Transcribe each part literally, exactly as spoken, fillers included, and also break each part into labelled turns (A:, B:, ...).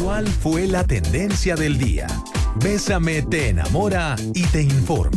A: ¿Cuál fue la tendencia del día? Bésame te enamora y te informa.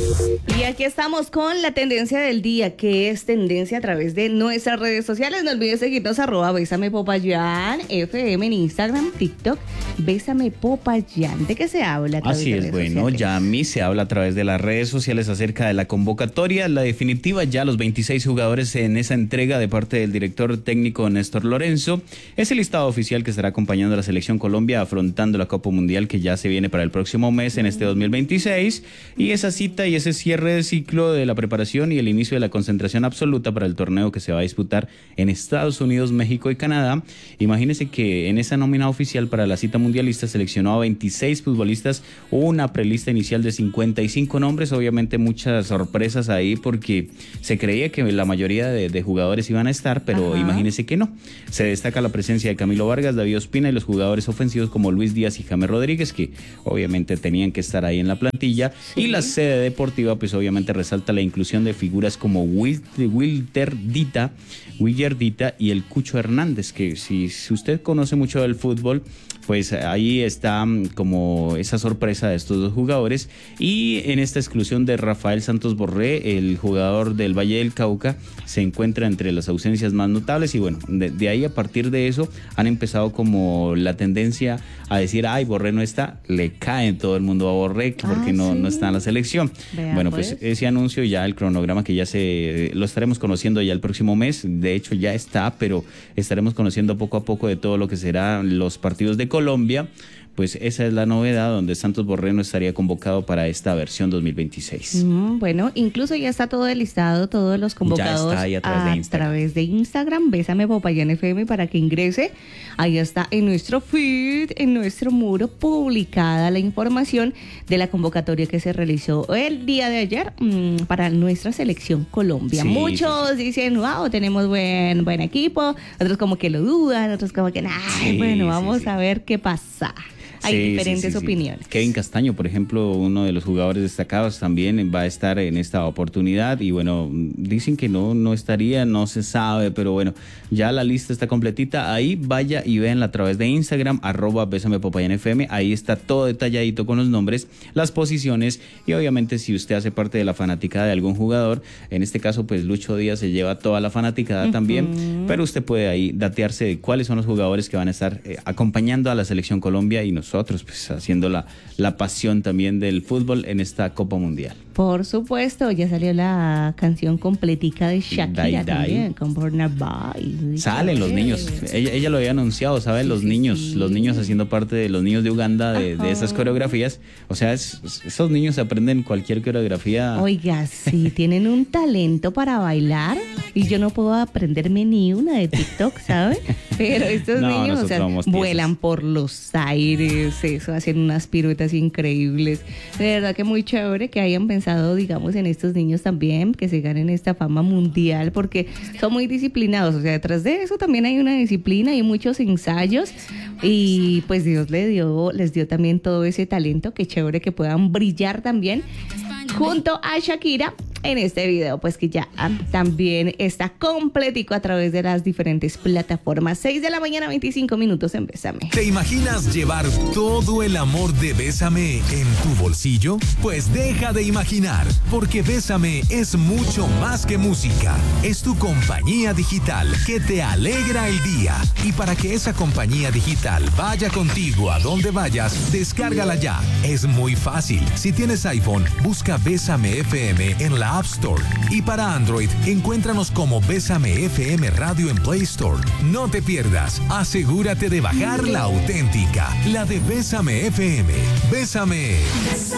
B: Y aquí estamos con la tendencia del día, que es tendencia a través de nuestras redes sociales. No olvides seguirnos arroba Bésame Popayán, F M en Instagram, TikTok, Bésame Popayán. ¿De qué se habla a través
C: Así
B: de
C: es,
B: redes
C: bueno,
B: sociales?
C: ya a mí se habla a través de las redes sociales acerca de la convocatoria, la definitiva, ya los veintiséis jugadores en esa entrega de parte del director técnico Néstor Lorenzo. Es el listado oficial que estará acompañando a la selección Colombia afrontando la Copa Mundial que ya se viene para el próximo mes en este dos mil veintiséis, y esa cita y ese cierre de ciclo de la preparación y el inicio de la concentración absoluta para el torneo que se va a disputar en Estados Unidos, México y Canadá. Imagínense que en esa nómina oficial para la cita mundialista seleccionó a veintiséis futbolistas, una prelista inicial de cincuenta y cinco nombres, obviamente muchas sorpresas ahí porque se creía que la mayoría de, de jugadores iban a estar, pero
B: Ajá.
C: imagínense que no. Se destaca la presencia de Camilo Vargas, David Ospina y los jugadores ofensivos como Luis Díaz y James Rodríguez, que obviamente tenían que estar ahí en la plantilla. Sí. Y la sede deportiva pues obviamente resalta la inclusión de figuras como Wil- Wilter Dita, Willier Dita y el Cucho Hernández, que si, si usted conoce mucho del fútbol, pues ahí está como esa sorpresa de estos dos jugadores. Y en esta exclusión de Rafael Santos Borré, el jugador del Valle del Cauca, se encuentra entre las ausencias más notables. Y bueno, de, de ahí a partir de eso han empezado como la tendencia a decir, ay, Borré no está, le cae en todo el mundo a Borré porque ah, no, sí. no está en la selección. Vea, bueno, pues. pues ese anuncio ya, el cronograma que ya se lo estaremos conociendo ya el próximo mes, de hecho ya está, pero estaremos conociendo poco a poco de todo lo que serán los partidos de Colombia. Pues esa es la novedad, donde Santos Borré no estaría convocado para esta versión dos mil veintiséis.
B: Mm, bueno, incluso ya está todo el listado, todos los convocados
C: ya está ahí a través,
B: a
C: de Instagram.
B: través de Instagram, Bésame Popayán F M, para que ingrese. Ahí está en nuestro feed, en nuestro muro, publicada la información de la convocatoria que se realizó el día de ayer mmm, para nuestra selección Colombia. Sí, Muchos sí, sí. dicen, wow, tenemos buen, buen equipo, otros como que lo dudan, otros como que, ay, sí, bueno, vamos sí, sí. a ver qué pasa. Hay sí, diferentes sí, sí, opiniones.
C: Sí. Kevin Castaño, por ejemplo, uno de los jugadores destacados, también va a estar en esta oportunidad. Y bueno, dicen que no, no estaría, no se sabe, pero bueno, ya la lista está completita. Ahí vaya y véanla a través de Instagram, arroba Bésame Popayán F M. Ahí está todo detalladito con los nombres, las posiciones y obviamente si usted hace parte de la fanaticada de algún jugador, en este caso pues Lucho Díaz se lleva toda la fanaticada uh-huh. también, pero usted puede ahí datearse de cuáles son los jugadores que van a estar eh, acompañando a la selección Colombia y nosotros nosotros, pues haciendo la, la pasión también del fútbol en esta Copa Mundial.
B: Por supuesto, ya salió la canción completica de Shakira
C: Dai, Dai.
B: también, con Burna Boy.
C: Salen los niños, ella, ella lo había anunciado, ¿sabes? Sí, los sí, niños, sí. los niños haciendo parte de los niños de Uganda, de, de esas coreografías. O sea, es, esos niños aprenden cualquier coreografía.
B: Oiga, sí, tienen un talento para bailar y yo no puedo aprenderme ni una de TikTok, ¿sabes? Pero estos no, niños, o sea, vuelan por los aires, eso, hacen unas piruetas increíbles. De verdad que muy chévere que hayan pensado, digamos, en estos niños también, que se ganen esta fama mundial, porque son muy disciplinados. O sea, detrás de eso también hay una disciplina y muchos ensayos. Y pues Dios les dio, les dio también todo ese talento. Qué chévere que puedan brillar también junto a Shakira en este video, pues que ya también está completico a través de las diferentes plataformas. seis de la mañana, veinticinco minutos en Bésame.
A: ¿Te imaginas llevar todo el amor de Bésame en tu bolsillo? Pues deja de imaginar, porque Bésame es mucho más que música. Es tu compañía digital que te alegra el día. Y para que esa compañía digital vaya contigo a donde vayas, descárgala ya. Es muy fácil. Si tienes iPhone, busca Bésame F M en la App Store. Y para Android, encuéntranos como Bésame F M Radio en Play Store. No te pierdas, asegúrate de bajar la auténtica, la de Bésame F M. Bésame. Bésame.